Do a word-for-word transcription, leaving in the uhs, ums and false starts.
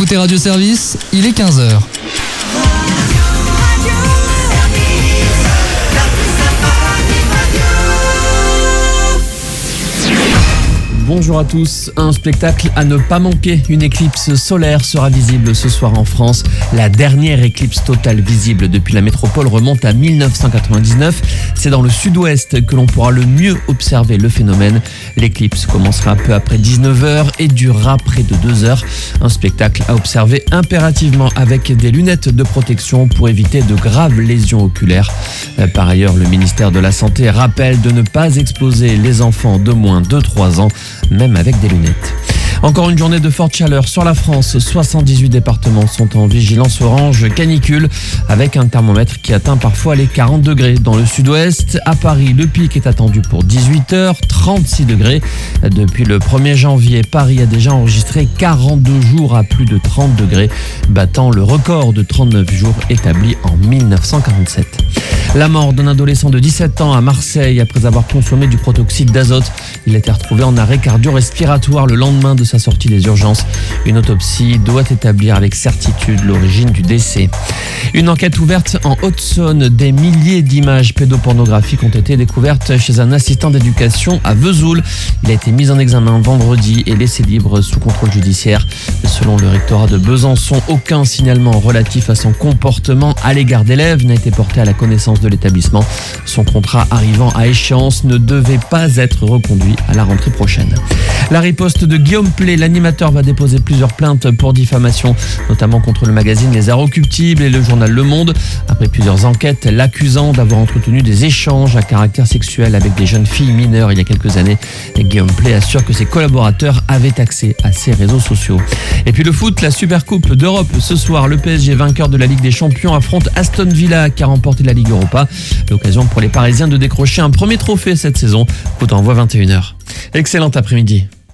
écoutez Radio Service, il est quinze heures. Bonjour à tous, un spectacle à ne pas manquer. Une éclipse solaire sera visible ce soir en France. La dernière éclipse totale visible depuis la métropole remonte à mille neuf cent quatre-vingt-dix-neuf. C'est dans le sud-ouest que l'on pourra le mieux observer le phénomène. L'éclipse commencera peu après dix-neuf heures et durera près de deux heures. Un spectacle à observer impérativement avec des lunettes de protection pour éviter de graves lésions oculaires. Par ailleurs, le ministère de la Santé rappelle de ne pas exposer les enfants de moins de trois ans, même avec des lunettes. Encore une journée de forte chaleur sur la France. soixante-dix-huit départements sont en vigilance orange canicule avec un thermomètre qui atteint parfois les quarante degrés. Dans le sud-ouest, à Paris, le pic est attendu pour dix-huit heures, trente-six degrés. Depuis le premier janvier, Paris a déjà enregistré quarante-deux jours à plus de trente degrés, battant le record de trente-neuf jours établi en mille neuf cent quarante-sept. La mort d'un adolescent de dix-sept ans à Marseille après avoir consommé du protoxyde d'azote. Il a été retrouvé en arrêt cardio-respiratoire le lendemain de sa sortie des urgences. Une autopsie doit établir avec certitude l'origine du décès. Une enquête ouverte en Haute-Saône. Des milliers d'images pédopornographiques ont été découvertes chez un assistant d'éducation à Vesoul. Il a été mis en examen vendredi et laissé libre sous contrôle judiciaire. Selon le rectorat de Besançon, aucun signalement relatif à son comportement à l'égard d'élèves n'a été porté à la connaissance de l'établissement. Son contrat arrivant à échéance ne devait pas être reconduit à la rentrée prochaine. La riposte de Guillaume Pley, l'animateur va déposer plusieurs plaintes pour diffamation, notamment contre le magazine Les Inrecuptibles et le journal Le Monde. Après plusieurs enquêtes, l'accusant d'avoir entretenu des échanges à caractère sexuel avec des jeunes filles mineures il y a quelques années. Et Guillaume Pley assure que ses collaborateurs avaient accès à ses réseaux sociaux. Et puis le foot, la Supercoupe d'Europe. Ce soir, le P S G, vainqueur de la Ligue des Champions, affronte Aston Villa qui a remporté la Ligue Europa. L'occasion pour les Parisiens de décrocher un premier trophée cette saison. Coup d'envoi vingt et une heures. Excellent après-midi.